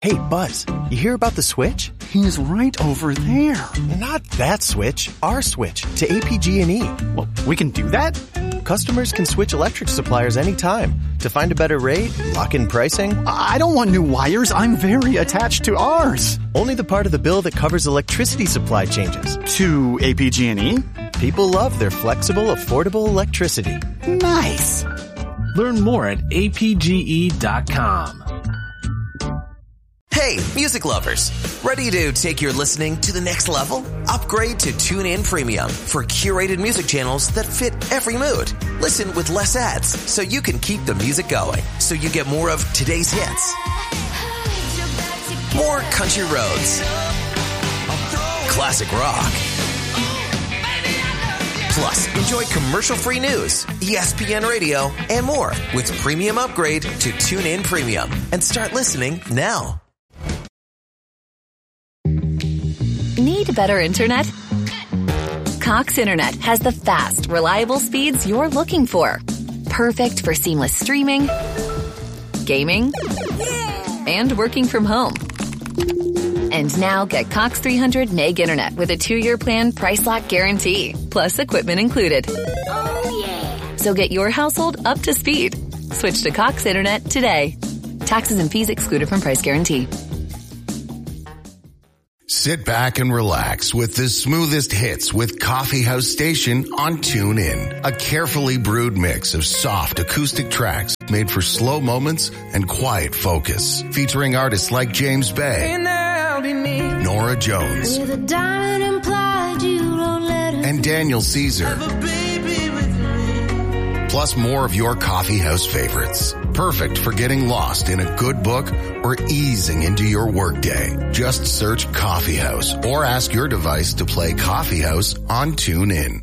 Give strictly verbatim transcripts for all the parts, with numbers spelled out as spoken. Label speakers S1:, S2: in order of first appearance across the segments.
S1: Hey, Buzz, you hear about the switch?
S2: He's right over there.
S1: Not that switch, our switch to A P G and E.
S2: Well, we can do that?
S1: Customers can switch electric suppliers anytime to find a better rate, lock in pricing.
S2: I don't want new wires. I'm very attached to ours.
S1: Only the part of the bill that covers electricity supply changes.
S2: To A P G and E?
S1: People love their flexible, affordable electricity.
S2: Nice.
S3: Learn more at A P G E dot com.
S4: Hey, music lovers. Ready to take your listening to the next level? Upgrade to TuneIn Premium for curated music channels that fit every mood. Listen with less ads so you can keep the music going. So you get more of today's hits. More country roads. Classic rock. Plus, enjoy commercial-free news, E S P N Radio, and more with Premium Upgrade to TuneIn Premium. And start listening now.
S5: Need better internet? Cox Internet has the fast, reliable speeds you're looking for. Perfect for seamless streaming, gaming, and working from home. And now get Cox three hundred meg internet with a two-year plan price lock guarantee, plus equipment included. Oh, yeah. So get your household up to speed. Switch to Cox Internet today. Taxes and fees excluded from price guarantee.
S6: Sit back and relax with the smoothest hits with Coffee House Station on TuneIn. A carefully brewed mix of soft acoustic tracks made for slow moments and quiet focus. Featuring artists like James Bay, Nora Jones, and Daniel Caesar. Plus more of your coffee house favorites. Perfect for getting lost in a good book or easing into your workday. Just search Coffee House or ask your device to play Coffee House on TuneIn.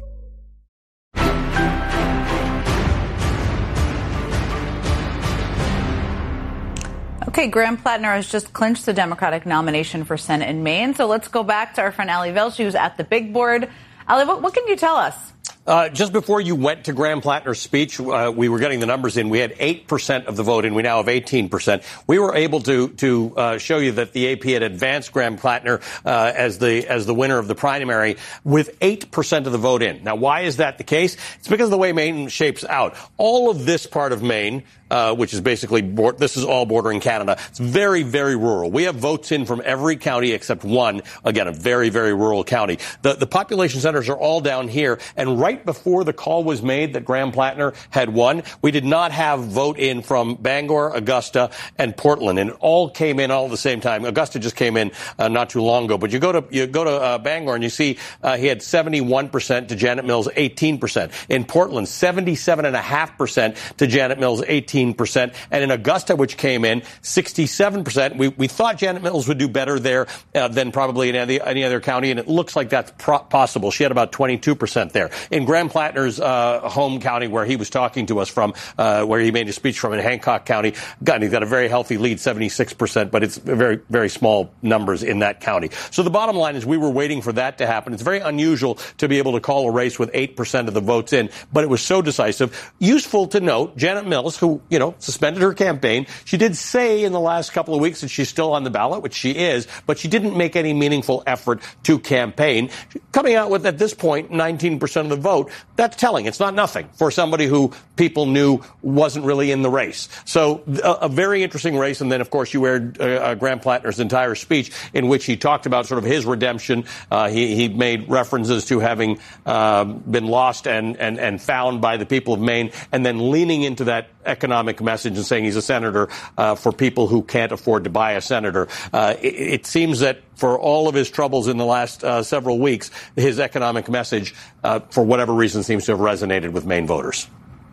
S7: Okay, Graham Plattner has just clinched the Democratic nomination for Senate in Maine. So let's go back to our friend Ali Velshi, who's at the big board. Ali, what, what can you tell us?
S8: Uh, just before you went to Graham Plattner's speech, uh, we were getting the numbers in. We had eight percent of the vote, and we now have eighteen percent. We were able to to uh, show you that the A P had advanced Graham Plattner uh, as the as the winner of the primary with eight percent of the vote in. Now, why is that the case? It's because of the way Maine shapes out. All of this part of Maine, uh, which is basically, board, this is all bordering Canada. It's very, very rural. We have votes in from every county except one. Again, a very, very rural county. The, the population centers are all down here. And right before the call was made that Graham Plattner had won, we did not have vote in from Bangor, Augusta, and Portland. And it all came in all at the same time. Augusta just came in uh, not too long ago. But you go to you go to uh, Bangor and you see uh, he had seventy-one percent to Janet Mills, eighteen percent. In Portland, seventy-seven point five percent to Janet Mills, eighteen percent. And in Augusta, which came in, sixty-seven percent. We, we thought Janet Mills would do better there uh, than probably in any, any other county, and it looks like that's pro- possible. She had about twenty-two percent there. In Graham Plattner's uh, home county, where he was talking to us from, uh, where he made a speech from in Hancock County, God, he's got a very healthy lead, seventy-six percent, but it's very, very small numbers in that county. So the bottom line is we were waiting for that to happen. It's very unusual to be able to call a race with eight percent of the votes in, but it was so decisive. Useful to note, Janet Mills, who, you know, suspended her campaign, she did say in the last couple of weeks that she's still on the ballot, which she is, but she didn't make any meaningful effort to campaign. Coming out with, at this point, nineteen percent of the vote, that's telling. It's not nothing for somebody who people knew wasn't really in the race. So a, a very interesting race. And then, of course, you aired uh, uh, Graham Plattner's entire speech in which he talked about sort of his redemption. Uh, he, he made references to having uh, been lost and, and, and found by the people of Maine, and then leaning into that economic message and saying he's a senator uh, for people who can't afford to buy a senator. Uh, it, it seems that for all of his troubles in the last uh, several weeks, his economic message, uh, for whatever reason, seems to have resonated with Maine voters.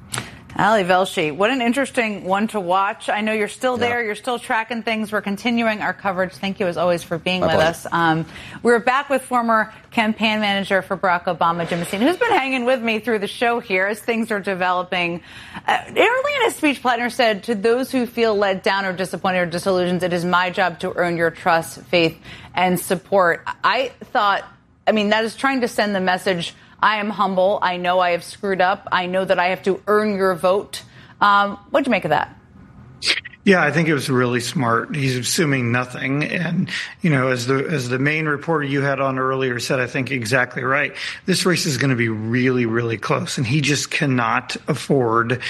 S7: Ali Velshi, what an interesting one to watch. I know you're still there.
S8: Yeah.
S7: You're still tracking things. We're continuing our coverage. Thank you, as always, for being
S8: My
S7: with
S8: pleasure.
S7: us. Um, we're back with former campaign manager for Barack Obama, Jim Messina, who's been hanging with me through the show here as things are developing. Uh, early in his speech, Plattner said, to those who feel let down or disappointed or disillusioned, it is my job to earn your trust, faith, and support. I thought, I mean, that is trying to send the message, I am humble. I know I have screwed up. I know that I have to earn your vote. Um, what'd you make of that?
S9: Yeah, I think it was really smart. He's assuming nothing. And, you know, as the as the main reporter you had on earlier said, I think exactly right. This race is going to be really, really close. And he just cannot afford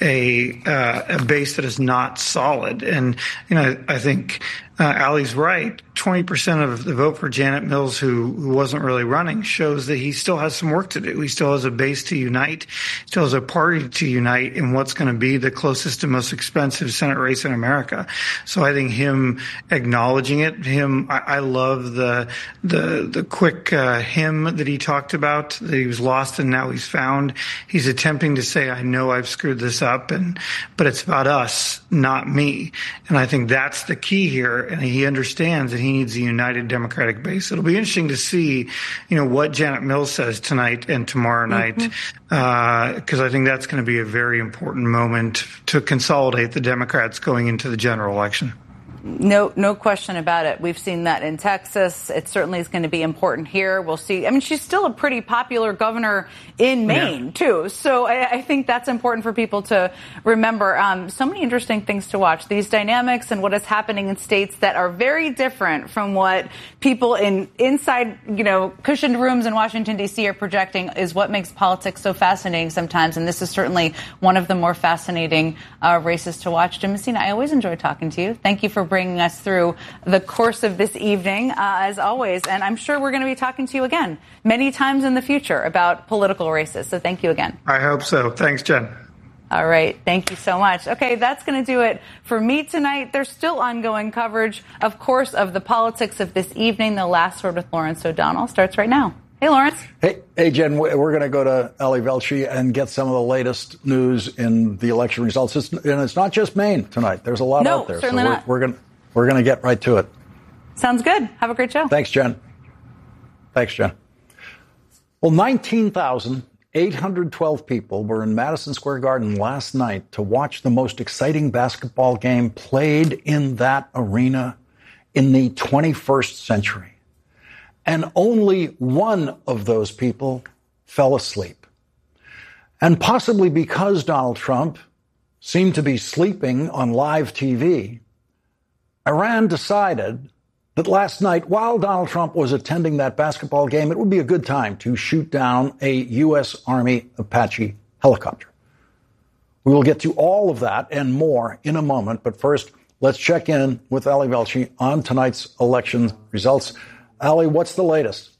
S9: a uh, a base that is not solid. And, you know, I think uh, Ali's right. twenty percent of the vote for Janet Mills, who, who wasn't really running, shows that he still has some work to do. He still has a base to unite, still has a party to unite in what's going to be the closest and most expensive Senate race in America. So I think him acknowledging it, him, I, I love the the the quick uh, hymn that he talked about, that he was lost and now he's found. He's attempting to say, I know I've screwed this up, and but it's about us, not me. And I think that's the key here. And he understands that he needs a united Democratic base. It'll be interesting to see, you know, what Janet Mills says tonight and tomorrow night, because uh, I think that's going to be a very important moment to consolidate the Democrats going into the general election.
S7: No, no question about it. We've seen that in Texas. It certainly is going to be important here. We'll see. I mean, she's still a pretty popular governor in Maine, yeah. too. So I, I think that's important for people to remember. Um, so many interesting things to watch. These dynamics and what is happening in states that are very different from what people in inside, you know, cushioned rooms in Washington, D C are projecting is what makes politics so fascinating sometimes. And this is certainly one of the more fascinating uh, races to watch. Jim Messina, I always enjoy talking to you. Thank you for bringing us through the course of this evening, uh, as always. And I'm sure we're going to be talking to you again many times in the future about political races. So thank you again.
S9: I hope so. Thanks, Jen.
S7: All right. Thank you so much. Okay, that's going to do it for me tonight. There's still ongoing coverage, of course, of the politics of this evening. The Last Word with Lawrence O'Donnell starts right now. Hey, Lawrence.
S10: Hey, hey, Jen, we're going to go to Ali Velshi and get some of the latest news in the election results. It's, and it's not just Maine tonight. There's a lot
S7: no,
S10: out there.
S7: Certainly
S10: so we're,
S7: not.
S10: we're going we're going to get right to it.
S7: Sounds good. Have a great show.
S10: Thanks, Jen. Thanks, Jen. Well, nineteen thousand eight hundred twelve people were in Madison Square Garden last night to watch the most exciting basketball game played in that arena in the twenty-first century. And only one of those people fell asleep. And possibly because Donald Trump seemed to be sleeping on live T V, Iran decided that last night, while Donald Trump was attending that basketball game, it would be a good time to shoot down a U S Army Apache helicopter. We will get to all of that and more in a moment. But first, let's check in with Ali Velshi on tonight's election results. Ali, what's the latest?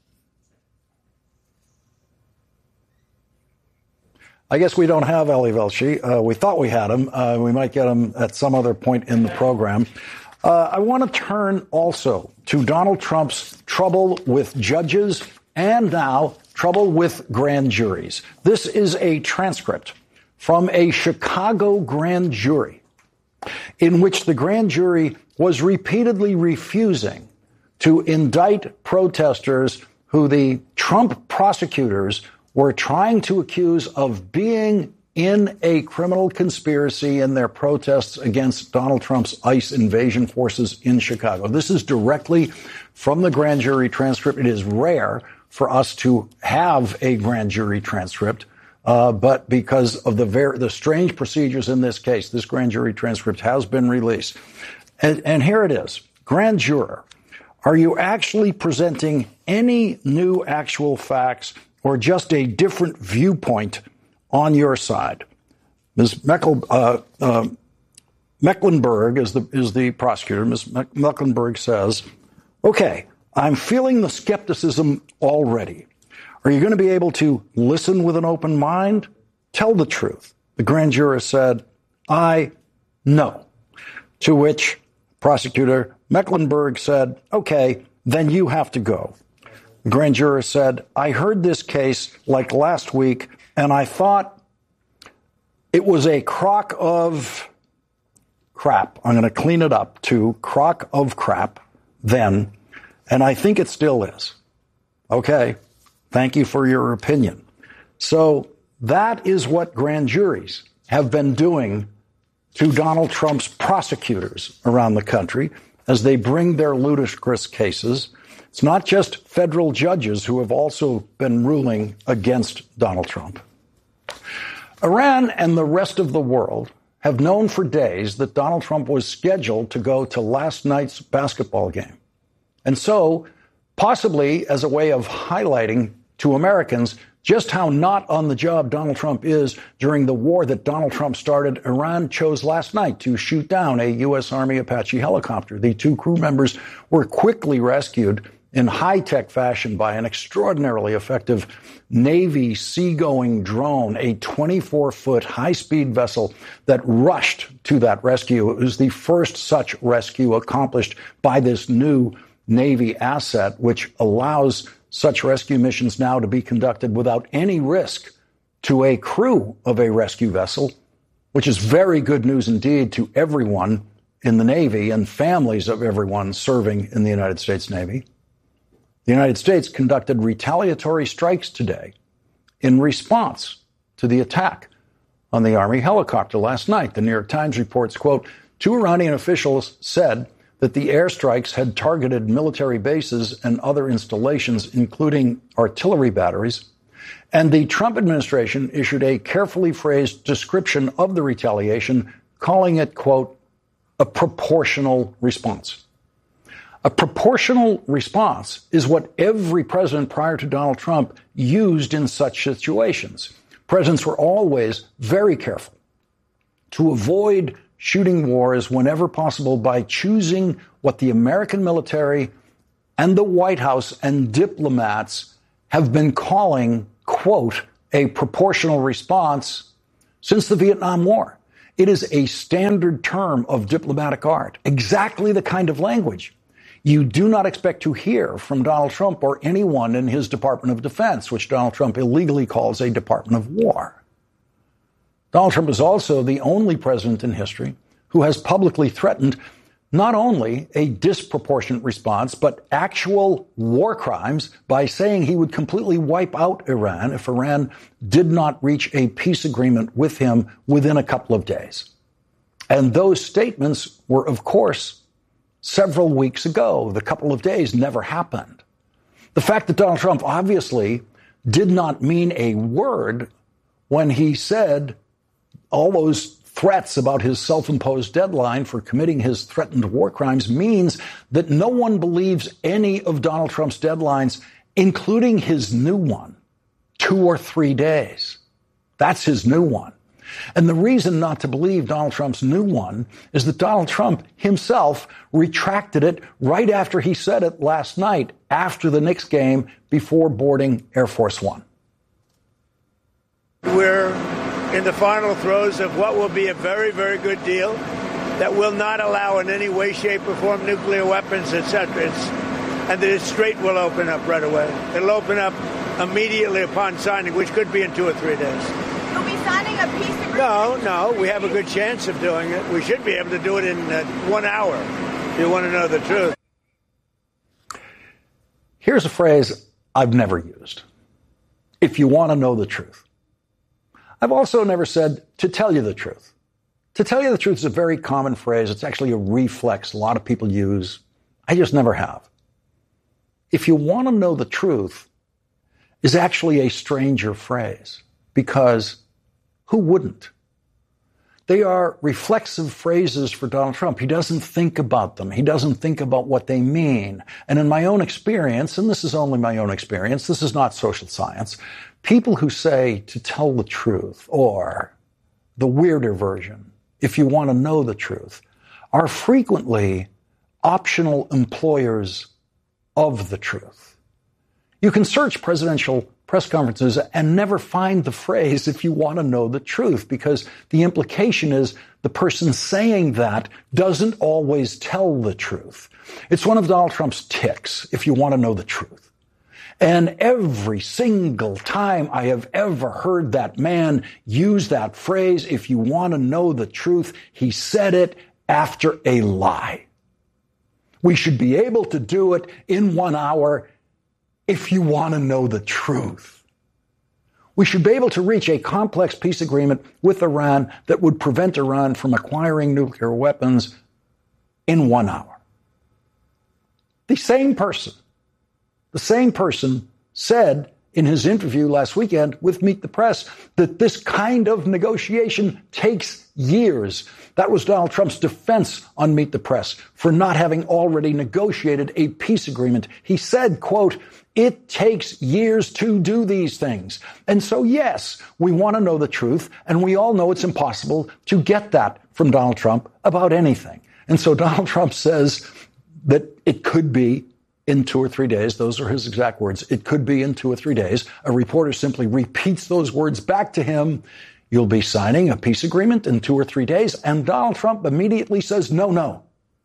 S10: I guess we don't have Ali Velshi. Uh, we thought we had him. Uh, we might get him at some other point in the program. Uh, I want to turn also to Donald Trump's trouble with judges and now trouble with grand juries. This is a transcript from a Chicago grand jury in which the grand jury was repeatedly refusing to indict protesters who the Trump prosecutors were trying to accuse of being in a criminal conspiracy in their protests against Donald Trump's ICE invasion forces in Chicago. This is directly from the grand jury transcript. It is rare for us to have a grand jury transcript, uh, but because of the ver- the strange procedures in this case, this grand jury transcript has been released. And, and here it is. Grand juror, are you actually presenting any new actual facts or just a different viewpoint on your side? Miz Meckel, uh, uh, Mecklenburg is the is the prosecutor. Miz Mecklenburg says, okay, I'm feeling the skepticism already. Are you going to be able to listen with an open mind? Tell the truth. The grand juror said, I know. To which prosecutor Mecklenburg said, okay, then you have to go. The grand juror said, I heard this case like last week, and I thought it was a crock of crap. I'm going to clean it up to crock of crap then, and I think it still is. Okay, thank you for your opinion. So that is what grand juries have been doing to Donald Trump's prosecutors around the country as they bring their ludicrous cases. It's not just federal judges who have also been ruling against Donald Trump. Iran and the rest of the world have known for days that Donald Trump was scheduled to go to last night's basketball game. And so, possibly as a way of highlighting to Americans just how not on the job Donald Trump is during the war that Donald Trump started, Iran chose last night to shoot down a U S. Army Apache helicopter. The two crew members were quickly rescued in high-tech fashion by an extraordinarily effective Navy seagoing drone, a twenty-four foot high-speed vessel that rushed to that rescue. It was the first such rescue accomplished by this new Navy asset, which allows such rescue missions now to be conducted without any risk to a crew of a rescue vessel, which is very good news indeed to everyone in the Navy and families of everyone serving in the United States Navy. The United States conducted retaliatory strikes today in response to the attack on the Army helicopter last night. The New York Times reports, quote, two Iranian officials said that the airstrikes had targeted military bases and other installations, including artillery batteries. And the Trump administration issued a carefully phrased description of the retaliation, calling it, quote, a proportional response. A proportional response is what every president prior to Donald Trump used in such situations. Presidents were always very careful to avoid shooting wars whenever possible by choosing what the American military and the White House and diplomats have been calling, quote, a proportional response since the Vietnam War. It is a standard term of diplomatic art, exactly the kind of language you do not expect to hear from Donald Trump or anyone in his Department of Defense, which Donald Trump illegally calls a Department of War. Donald Trump is also the only president in history who has publicly threatened not only a disproportionate response, but actual war crimes by saying he would completely wipe out Iran if Iran did not reach a peace agreement with him within a couple of days. And those statements were, of course, several weeks ago. The couple of days never happened. The fact that Donald Trump obviously did not mean a word when he said all those threats about his self-imposed deadline for committing his threatened war crimes means that no one believes any of Donald Trump's deadlines, including his new one, two or three days. That's his new one. And the reason not to believe Donald Trump's new one is that Donald Trump himself retracted it right after he said it last night after the Knicks game before boarding Air Force One.
S11: We're in the final throes of what will be a very, very good deal that will not allow in any way, shape, or form nuclear weapons, et cetera. It's, and the Strait will open up right away. It'll open up immediately upon signing, which could be in two or three days.
S12: You'll be signing a peace agreement?
S11: No, no. We have a good chance of doing it. We should be able to do it in uh, one hour, if you want to know the truth.
S10: Here's a phrase I've never used. If you want to know the truth. I've also never said to tell you the truth. To tell you the truth is a very common phrase. It's actually a reflex a lot of people use. I just never have. If you want to know the truth is actually a stranger phrase, because who wouldn't? They are reflexive phrases for Donald Trump. He doesn't think about them. He doesn't think about what they mean. And in my own experience, and this is only my own experience, this is not social science, people who say to tell the truth, or the weirder version, if you want to know the truth, are frequently optional employers of the truth. You can search presidential press conferences and never find the phrase if you want to know the truth, because the implication is the person saying that doesn't always tell the truth. It's one of Donald Trump's tics, if you want to know the truth. And every single time I have ever heard that man use that phrase, if you want to know the truth, he said it after a lie. We should be able to do it in one hour if you want to know the truth. We should be able to reach a complex peace agreement with Iran that would prevent Iran from acquiring nuclear weapons in one hour. The same person, the same person said in his interview last weekend with Meet the Press that this kind of negotiation takes years. That was Donald Trump's defense on Meet the Press for not having already negotiated a peace agreement. He said, quote, "It takes years to do these things." And so, yes, we want to know the truth, and we all know it's impossible to get that from Donald Trump about anything. And so Donald Trump says that it could be in two or three days. Those are his exact words. It could be in two or three days. A reporter simply repeats those words back to him. "You'll be signing a peace agreement in two or three days." And Donald Trump immediately says, no, no.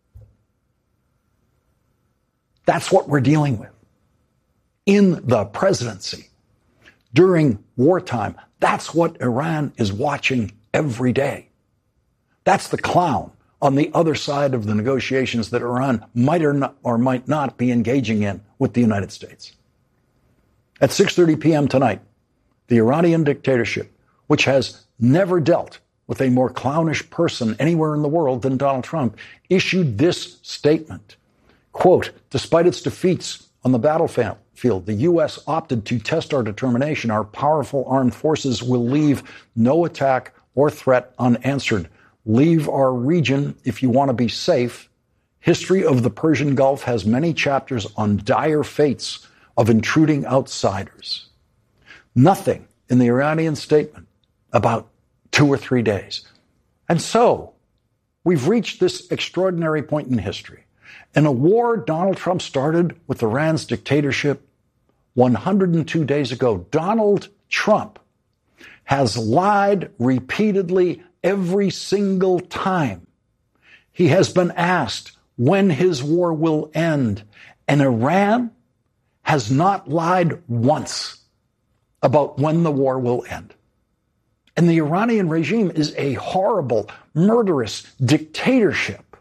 S10: That's what we're dealing with. In the presidency, during wartime, that's what Iran is watching every day. That's the clown on the other side of the negotiations that Iran might or, not, or might not be engaging in with the United States. At six thirty p.m. tonight, the Iranian dictatorship, which has never dealt with a more clownish person anywhere in the world than Donald Trump, issued this statement. Quote, "Despite its defeats on the battlefield, the U S opted to test our determination. Our powerful armed forces will leave no attack or threat unanswered. Leave our region if you want to be safe. History of the Persian Gulf has many chapters on dire fates of intruding outsiders." Nothing in the Iranian statement about two or three days. And so we've reached this extraordinary point in history. In a war Donald Trump started with Iran's dictatorship one hundred two days ago, Donald Trump has lied repeatedly every single time he has been asked when his war will end. And Iran has not lied once about when the war will end. And the Iranian regime is a horrible, murderous dictatorship.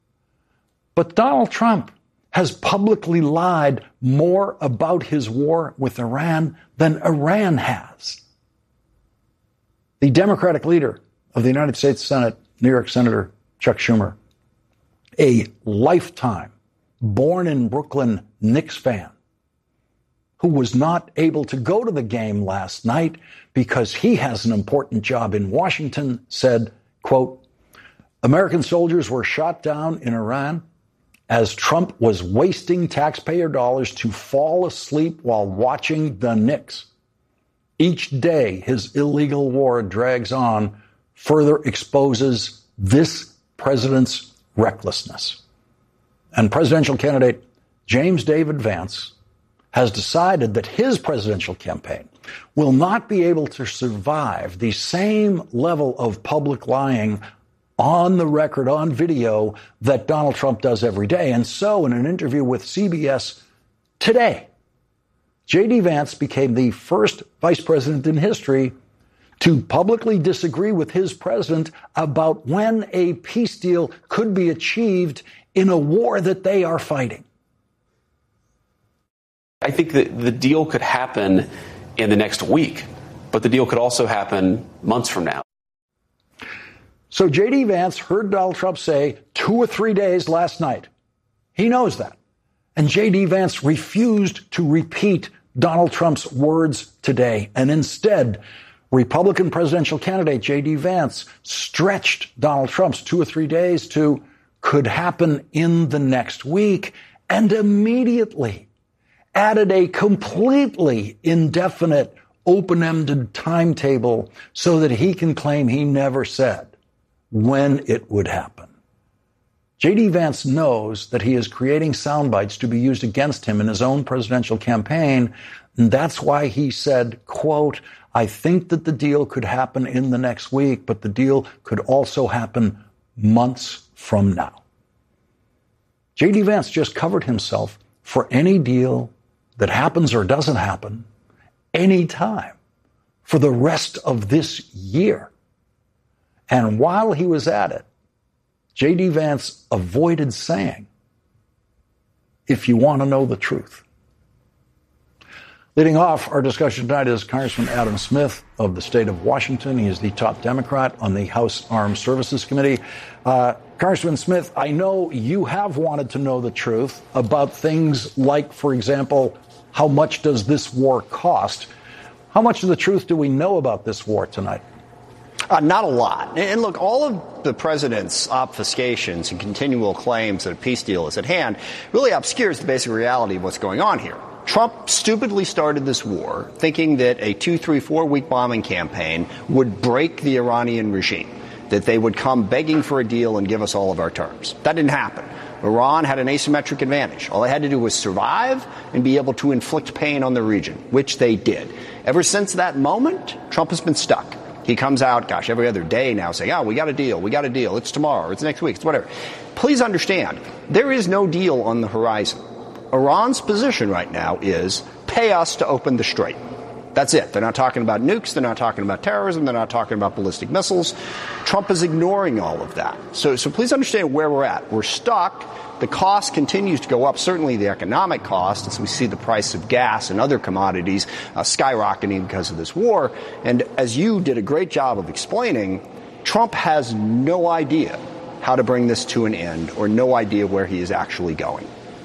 S10: But Donald Trump has publicly lied more about his war with Iran than Iran has. The Democratic leader of the United States Senate, New York Senator Chuck Schumer, a lifetime born in Brooklyn Knicks fan, who was not able to go to the game last night because he has an important job in Washington, said, quote, "American soldiers were shot down in Iran as Trump was wasting taxpayer dollars to fall asleep while watching the Knicks. Each day his illegal war drags on further exposes this president's recklessness." And presidential candidate James David Vance has decided that his presidential campaign will not be able to survive the same level of public lying on the record, on video, that Donald Trump does every day. And so in an interview with C B S today, J D Vance became the first vice president in history to publicly disagree with his president about when a peace deal could be achieved in a war that they are fighting.
S13: I think that the deal could happen in the next week, but the deal could also happen months from now.
S10: So J D Vance heard Donald Trump say two or three days last night. He knows that. And J D Vance refused to repeat Donald Trump's words today. And instead, Republican presidential candidate J D Vance stretched Donald Trump's two or three days to could happen in the next week, and immediately added a completely indefinite, open-ended timetable so that he can claim he never said when it would happen. J D Vance knows that he is creating sound bites to be used against him in his own presidential campaign, and that's why he said, quote, "I think that the deal could happen in the next week, but the deal could also happen months from now." J D Vance just covered himself for any deal that happens or doesn't happen anytime for the rest of this year. And while he was at it, J D Vance avoided saying, "If you want to know the truth." Leading off our discussion tonight is Congressman Adam Smith of the state of Washington. He is the top Democrat on the House Armed Services Committee. Uh, Congressman Smith, I know you have wanted to know the truth about things like, for example, how much does this war cost? How much of the truth do we know about this war tonight?
S14: Uh, not a lot. And look, all of the president's obfuscations and continual claims that a peace deal is at hand really obscures the basic reality of what's going on here. Trump stupidly started this war thinking that a two, three, four week bombing campaign would break the Iranian regime, that they would come begging for a deal and give us all of our terms. That didn't happen. Iran had an asymmetric advantage. All they had to do was survive and be able to inflict pain on the region, which they did. Ever since that moment, Trump has been stuck. He comes out, gosh, every other day now saying, oh, we got a deal, we got a deal, it's tomorrow, it's next week, it's whatever. Please understand, there is no deal on the horizon. Iran's position right now is pay us to open the strait. That's it. They're not talking about nukes, they're not talking about terrorism, they're not talking about ballistic missiles. Trump is ignoring all of that. So, so please understand where we're at. We're stuck. The cost continues to go up, certainly the economic cost, as we see the price of gas and other commodities uh, skyrocketing because of this war. And as you did a great job of explaining, Trump has no idea how to bring this to an end or no idea where he is actually going.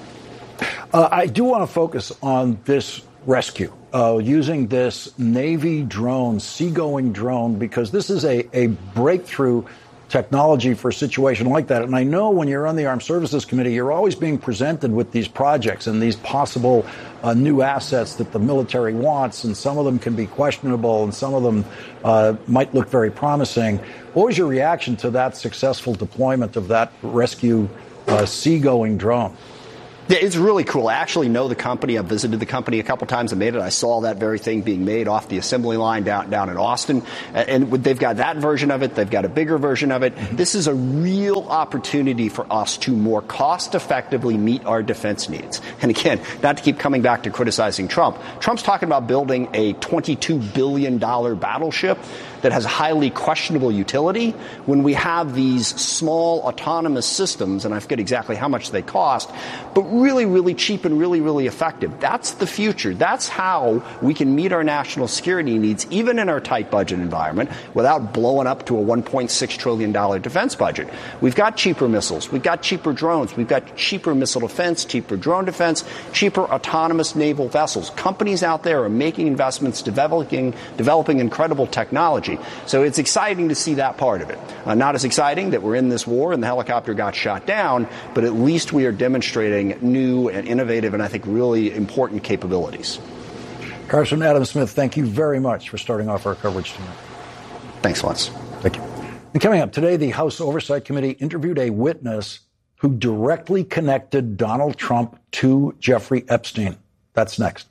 S10: Uh, I do want to focus on this rescue, uh, using this Navy drone, seagoing drone, because this is a, a breakthrough technology for a situation like that. And I know when you're on the Armed Services Committee, you're always being presented with these projects and these possible uh, new assets that the military wants, and some of them can be questionable and some of them uh, might look very promising. What was your reaction to that successful deployment of that rescue uh, seagoing drone?
S14: Yeah, it's really cool. I actually know the company. I've visited the company a couple times. I made it. I saw that very thing being made off the assembly line down down in Austin. And they've got that version of it. They've got a bigger version of it. Mm-hmm. This is a real opportunity for us to more cost effectively meet our defense needs. And again, not to keep coming back to criticizing Trump. Trump's talking about building a twenty-two billion dollars battleship that has highly questionable utility when we have these small autonomous systems, and I forget exactly how much they cost, but really, really cheap and really, really effective. That's the future. That's how we can meet our national security needs, even in our tight budget environment, without blowing up to a one point six trillion dollars defense budget. We've got cheaper missiles. We've got cheaper drones. We've got cheaper missile defense, cheaper drone defense, cheaper autonomous naval vessels. Companies out there are making investments, developing, developing incredible technology. So it's exciting to see that part of it. Uh, not as exciting that we're in this war and the helicopter got shot down, but at least we are demonstrating new and innovative and I think really important capabilities.
S10: Congressman Adam Smith, thank you very much for starting off our coverage tonight.
S14: Thanks, Lance.
S10: Thank you. And coming up today, the House Oversight Committee interviewed a witness who directly connected Donald Trump to Jeffrey Epstein. That's next.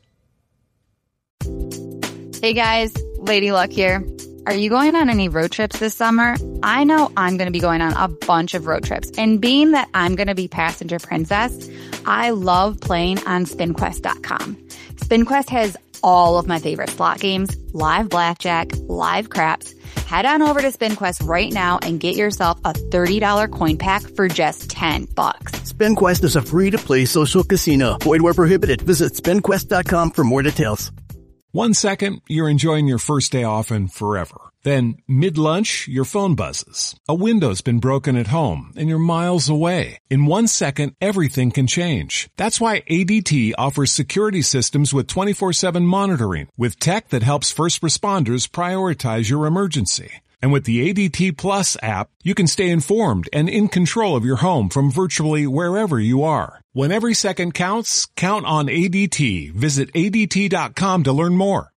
S15: Hey guys, Lady Luck here. Are you going on any road trips this summer? I know I'm going to be going on a bunch of road trips. And being that I'm going to be passenger princess, I love playing on spin quest dot com. SpinQuest has all of my favorite slot games, live blackjack, live craps. Head on over to SpinQuest right now and get yourself a thirty dollars coin pack for just ten bucks.
S16: SpinQuest is a free-to-play social casino. Void where prohibited. Visit spin quest dot com for more details.
S17: One second, you're enjoying your first day off and forever. Then, mid-lunch, your phone buzzes. A window's been broken at home, and you're miles away. In one second, everything can change. That's why A D T offers security systems with twenty-four seven monitoring, with tech that helps first responders prioritize your emergency. And with the A D T Plus app, you can stay informed and in control of your home from virtually wherever you are. When every second counts, count on A D T. Visit A D T dot com to learn more.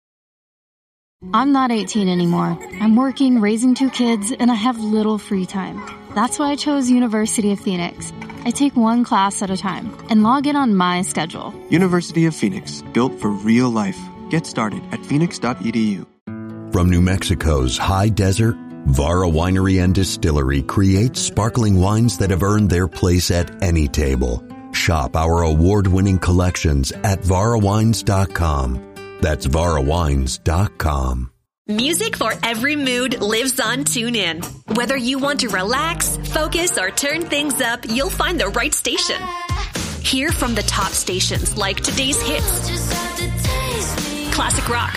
S18: I'm not eighteen anymore. I'm working, raising two kids, and I have little free time. That's why I chose University of Phoenix. I take one class at a time and log in on my schedule.
S19: University of Phoenix, built for real life. Get started at phoenix dot e d u.
S20: From New Mexico's high desert, Vara Winery and Distillery creates sparkling wines that have earned their place at any table. Shop our award-winning collections at vara wines dot com. That's vara wines dot com.
S21: Music for every mood lives on TuneIn. Whether you want to relax, focus, or turn things up, you'll find the right station. Hear from the top stations like today's hits, classic rock,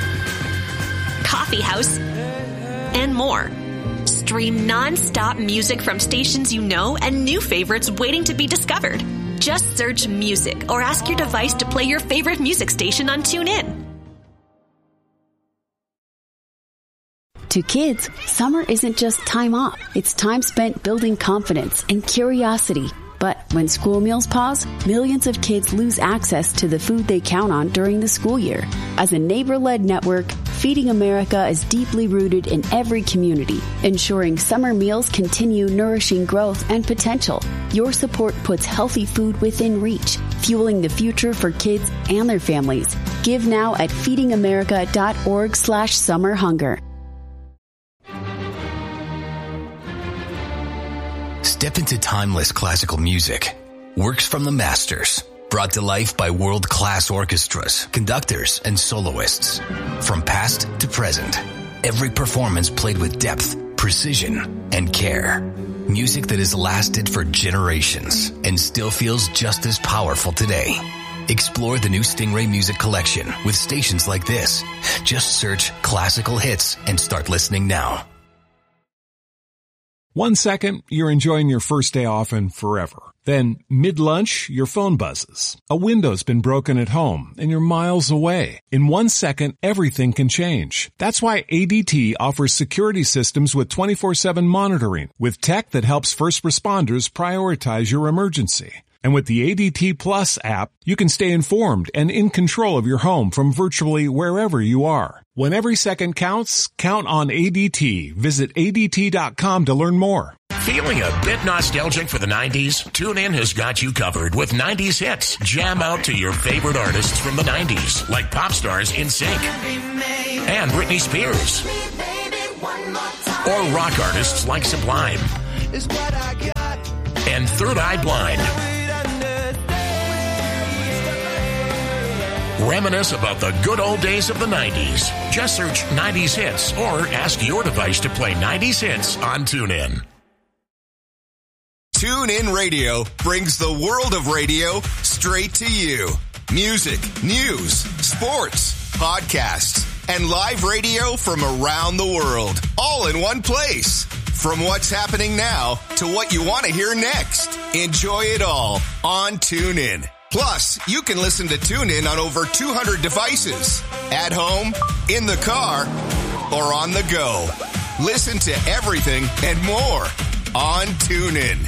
S21: coffee house, and more. Stream non-stop music from stations you know and new favorites waiting to be discovered. Just search music or ask your device to play your favorite music station on TuneIn.
S1: To kids, summer isn't just time off. It's time spent building confidence and curiosity. But when school meals pause, millions of kids lose access to the food they count on during the school year. As a neighbor-led network, Feeding America is deeply rooted in every community, ensuring summer meals continue nourishing growth and potential. Your support puts healthy food within reach, fueling the future for kids and their families. Give now at feedingamerica.org slash summer hunger.
S22: Step into timeless classical music. Works from the masters. Brought to life by world-class orchestras, conductors, and soloists. From past to present. Every performance played with depth, precision, and care. Music that has lasted for generations and still feels just as powerful today. Explore the new Stingray Music Collection with stations like this. Just search classical hits and start listening now.
S17: One second, you're enjoying your first day off and forever. Then, mid-lunch, your phone buzzes. A window's been broken at home and you're miles away. In one second, everything can change. That's why A D T offers security systems with twenty-four seven monitoring, with tech that helps first responders prioritize your emergency. And with the A D T Plus app, you can stay informed and in control of your home from virtually wherever you are. When every second counts, count on A D T. Visit A D T dot com to learn more.
S23: Feeling a bit nostalgic for the nineties? TuneIn has got you covered with nineties hits. Jam out to your favorite artists from the nineties, like pop stars NSYNC and Britney Spears, or rock artists like Sublime and Third Eye Blind. Reminisce about the good old days of the nineties. Just search nineties hits or ask your device to play nineties hits on TuneIn.
S24: TuneIn Radio brings the world of radio straight to you. Music, news, sports, podcasts, and live radio from around the world, all in one place. From what's happening now to what you want to hear next. Enjoy it all on TuneIn. Plus, you can listen to TuneIn on over two hundred devices. At home, in the car, or on the go. Listen to everything and more on TuneIn.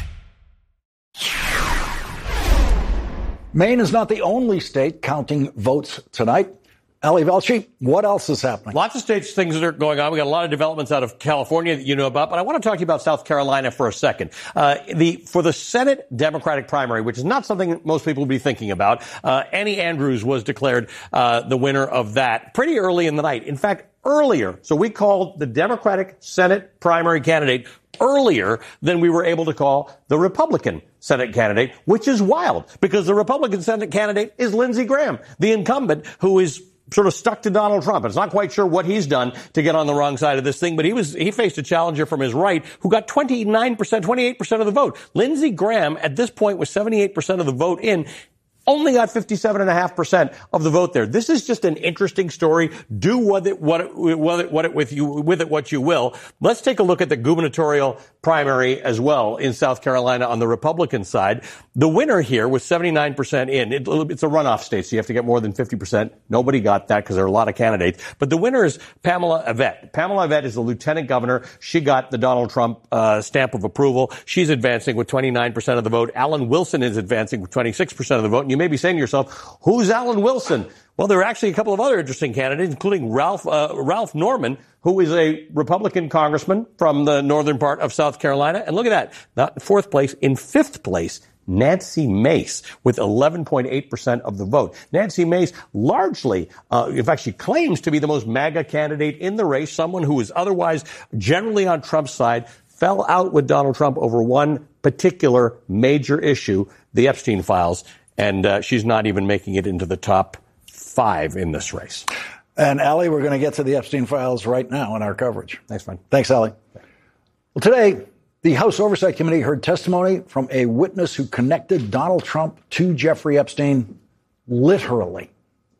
S10: Maine is not the only state counting votes tonight. Ali Velshi, what else is happening?
S8: Lots of states, things that are going on. We got a lot of developments out of California that you know about, but I want to talk to you about South Carolina for a second. Uh, the, for the Senate Democratic primary, which is not something most people would be thinking about, uh, Annie Andrews was declared, uh, the winner of that pretty early in the night. In fact, earlier. So we called the Democratic Senate primary candidate earlier than we were able to call the Republican Senate candidate, which is wild because the Republican Senate candidate is Lindsey Graham, the incumbent who is sort of stuck to Donald Trump. It's not quite sure what he's done to get on the wrong side of this thing, but he was, he faced a challenger from his right who got twenty-nine percent, twenty-eight percent of the vote. Lindsey Graham at this point was seventy-eight percent of the vote in. Only got fifty-seven point five percent of the vote there. This is just an interesting story. Do with it what it, what it, what it with you with it what you will. Let's take a look at the gubernatorial primary as well in South Carolina on the Republican side. The winner here was seventy-nine percent in. It, it's a runoff state, so you have to get more than fifty percent. Nobody got that because there are a lot of candidates. But the winner is Pamela Yvette. Pamela Yvette is the lieutenant governor. She got the Donald Trump uh, stamp of approval. She's advancing with twenty-nine percent of the vote. Alan Wilson is advancing with twenty-six percent of the vote. And you may be saying to yourself, who's Alan Wilson? Well, there are actually a couple of other interesting candidates, including Ralph uh, Ralph Norman, who is a Republican congressman from the northern part of South Carolina. And look at that, not in fourth place, in fifth place, Nancy Mace with eleven point eight percent of the vote. Nancy Mace largely, uh, in fact, she claims to be the most MAGA candidate in the race, someone who is otherwise generally on Trump's side, fell out with Donald Trump over one particular major issue, the Epstein files, and uh, she's not even making it into the top five in this race.
S10: And, Ali, we're going to get to the Epstein files right now in our coverage.
S8: Thanks, man.
S10: Thanks, Ali. Well, today, the House Oversight Committee heard testimony from a witness who connected Donald Trump to Jeffrey Epstein literally.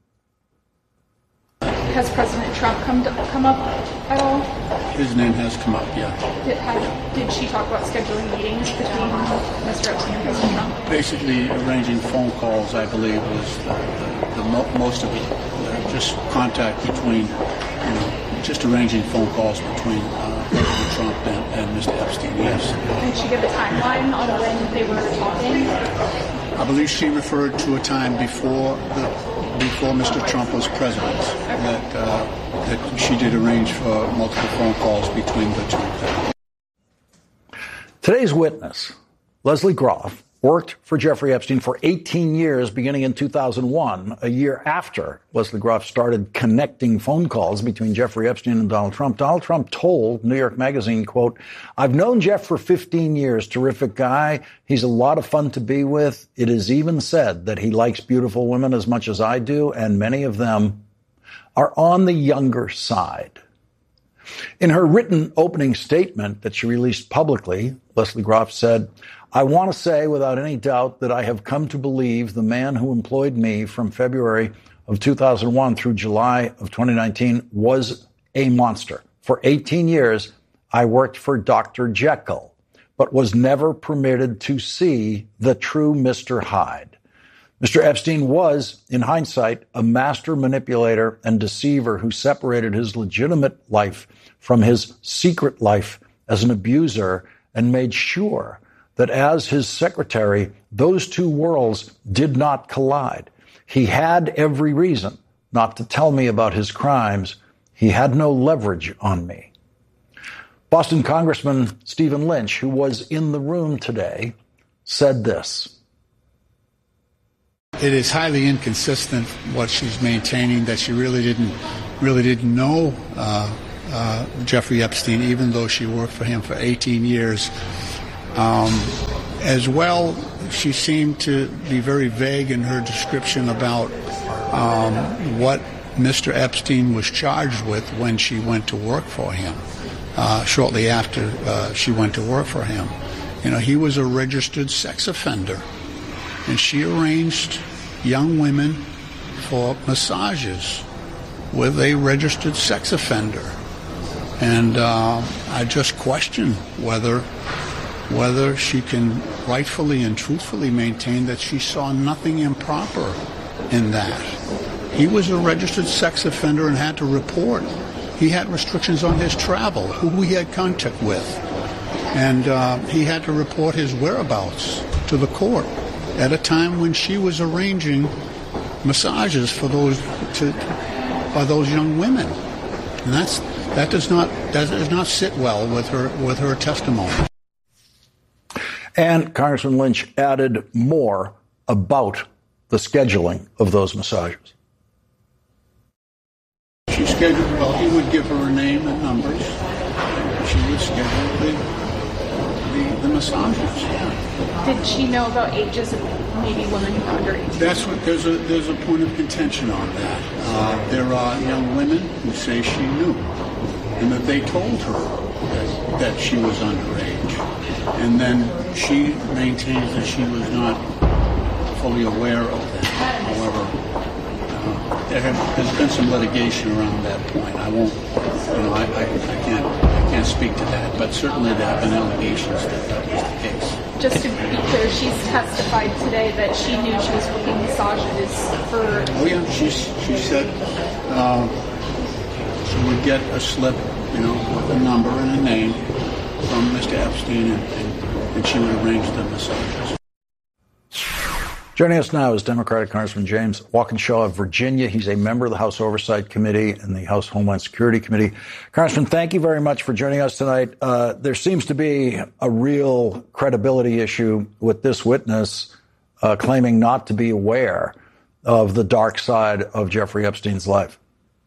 S25: Has President Trump come to, come up at all?
S26: His name has come up, yeah.
S25: Did, had, did she talk about scheduling meetings between Mister Epstein and President Trump?
S26: Basically, arranging phone calls, I believe, was the, the, the mo- most of it. Uh, just contact between, you know, just arranging phone calls between uh, President Trump and, and Mister Epstein, yes.
S25: Did she give a timeline on when they were talking?
S26: I believe she referred to a time before the before Mister Trump was president, okay. that, uh, that she did arrange for multiple phone calls between the two of them.
S10: Today's witness, Leslie Groff, worked for Jeffrey Epstein for eighteen years, beginning in two thousand one, a year after Leslie Groff started connecting phone calls between Jeffrey Epstein and Donald Trump. Donald Trump told New York Magazine, quote, "I've known Jeff for fifteen years. Terrific guy. He's a lot of fun to be with. It is even said that he likes beautiful women as much as I do, and many of them are on the younger side." In her written opening statement that she released publicly, Leslie Groff said, "I want to say without any doubt that I have come to believe the man who employed me from February of two thousand one through July of twenty nineteen was a monster. For eighteen years, I worked for Doctor Jekyll, but was never permitted to see the true Mister Hyde. Mister Epstein was, in hindsight, a master manipulator and deceiver who separated his legitimate life from his secret life as an abuser and made sure that as his secretary, those two worlds did not collide. He had every reason not to tell me about his crimes. He had no leverage on me." Boston Congressman Stephen Lynch, who was in the room today, said this.
S26: It is highly inconsistent what she's maintaining, that she really didn't really didn't know uh, uh, Jeffrey Epstein, even though she worked for him for eighteen years. Um, as well, she seemed to be very vague in her description about um, what Mister Epstein was charged with when she went to work for him, uh, shortly after uh, she went to work for him. You know, he was a registered sex offender, and she arranged young women for massages with a registered sex offender. And uh, I just question whether whether she can rightfully and truthfully maintain that she saw nothing improper in that. He was a registered sex offender and had to report. He had restrictions on his travel, who he had contact with. And uh, he had to report his whereabouts to the court at a time when she was arranging massages for those to, by those young women. And that's that does not that does not sit well with her with her testimony.
S10: And Congressman Lynch added more about the scheduling of those massages.
S26: She scheduled, well, he would give her a name and numbers. She would schedule the, the, the massages.
S25: Did she know about ages of maybe women who were underage?
S26: That's what, there's a, there's a point of contention on that. Uh, there are young women who say she knew, and that they told her that, that she was underage. And then she maintains that she was not fully aware of that. However, uh, there has been some litigation around that point. I won't, you know, I, I, I can't, I can't speak to that. But certainly there have been allegations that that was the case.
S25: Just to be clear, she's testified today that she knew she was booking massages for.
S26: Oh yeah, she she said uh, she would get a slip, you know, with a number and a name from Mister Epstein, and, and, and she would arrange the massages.
S10: Joining us now is Democratic Congressman James Walkinshaw of Virginia. He's a member of the House Oversight Committee and the House Homeland Security Committee. Congressman, thank you very much for joining us tonight. Uh, there seems to be a real credibility issue with this witness uh, claiming not to be aware of the dark side of Jeffrey Epstein's life.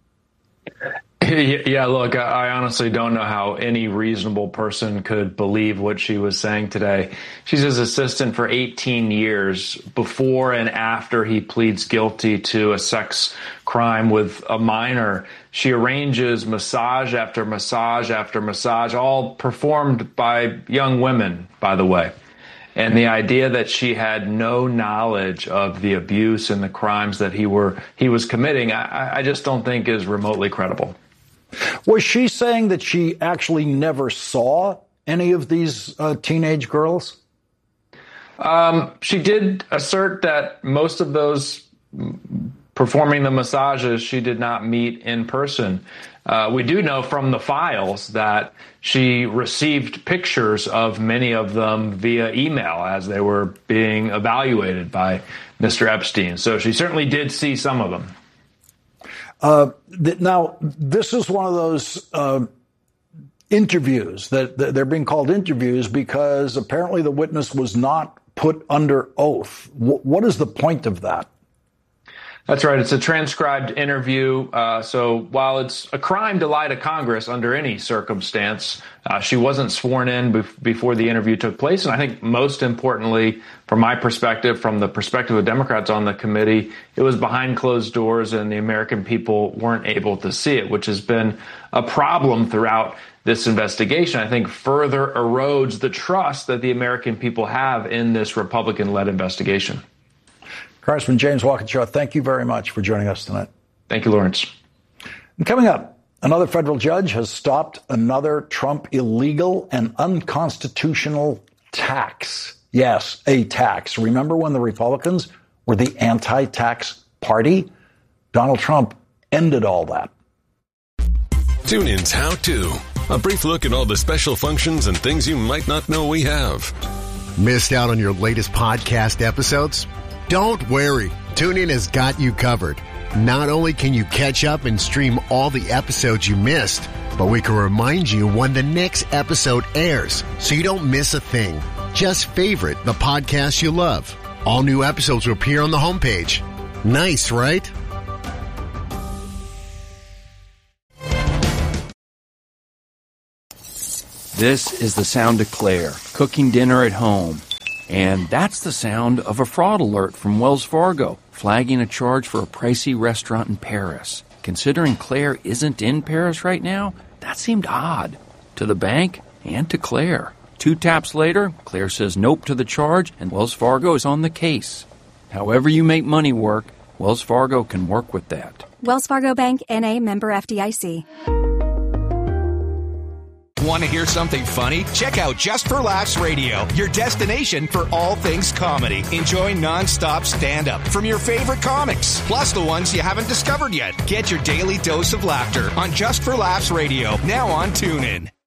S2: Yeah, look, I honestly don't know how any reasonable person could believe what she was saying today. She's his assistant for eighteen years before and after he pleads guilty to a sex crime with a minor. She arranges massage after massage after massage, all performed by young women, by the way. And the idea that she had no knowledge of the abuse and the crimes that he were he was committing, I, I just don't think is remotely credible.
S10: Was she saying that she actually never saw any of these uh, teenage girls?
S2: Um, she did assert that most of those performing the massages, she did not meet in person. Uh, we do know from the files that she received pictures of many of them via email as they were being evaluated by Mister Epstein. So she certainly did see some of them.
S10: Uh, th- now, this is one of those uh, interviews that, that they're being called interviews because apparently the witness was not put under oath. W- what is the point of that?
S2: That's right. It's a transcribed interview. Uh, so while it's a crime to lie to Congress under any circumstance, uh, she wasn't sworn in be- before the interview took place. And I think most importantly, from my perspective, from the perspective of Democrats on the committee, it was behind closed doors and the American people weren't able to see it, which has been a problem throughout this investigation. I think further erodes the trust that the American people have in this Republican-led investigation.
S10: Congressman James Walkinshaw, thank you very much for joining us tonight.
S2: Thank you, Lawrence.
S10: And coming up, another federal judge has stopped another Trump illegal and unconstitutional tax. Yes, a tax. Remember when the Republicans were the anti-tax party? Donald Trump ended all that.
S3: Tune in's How To. A brief look at all the special functions and things you might not know we have.
S4: Missed out on your latest podcast episodes? Don't worry, TuneIn has got you covered. Not only can you catch up and stream all the episodes you missed, but we can remind you when the next episode airs so you don't miss a thing. Just favorite the podcast you love. All new episodes will appear on the homepage. Nice, right?
S5: This is the sound of Claire, cooking dinner at home. And that's the sound of a fraud alert from Wells Fargo, flagging a charge for a pricey restaurant in Paris. Considering Claire isn't in Paris right now, that seemed odd to the bank and to Claire. Two taps later, Claire says nope to the charge, and Wells Fargo is on the case. However you make money work, Wells Fargo can work with that.
S6: Wells Fargo Bank, N A, member F D I C.
S7: Want to hear something funny? Check out Just for Laughs Radio, your destination for all things comedy. Enjoy non-stop stand-up from your favorite comics, plus the ones you haven't discovered yet. Get your daily dose of laughter on Just for Laughs Radio, now on TuneIn.